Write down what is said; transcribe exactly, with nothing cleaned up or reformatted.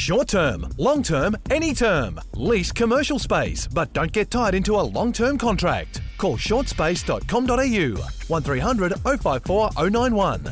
Short term, long term, any term. Lease commercial space, but don't get tied into a long-term contract. Call short space dot com dot a u one three hundred oh five four oh nine one.